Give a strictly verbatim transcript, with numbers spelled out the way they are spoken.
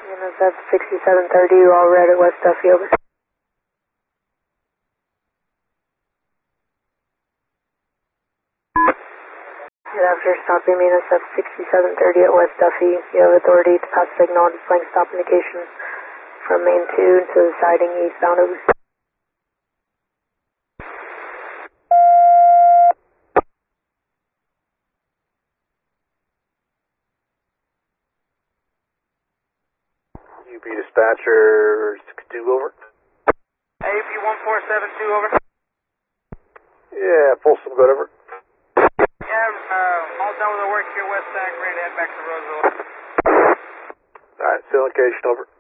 N S F sixty-seven thirty, you all red at West Duffy, over. Good after stopping N S F sixty-seven thirty at West Duffy, you have authority to pass signal displaying stop indication from main two to the siding eastbound, over. U P dispatcher sixty-two, over. A P one four seven two, over. Yeah, Folsom, good, over. Yeah, uh, all done with the work here, West Sac, ready to head back to Roseville. Alright, still location, over.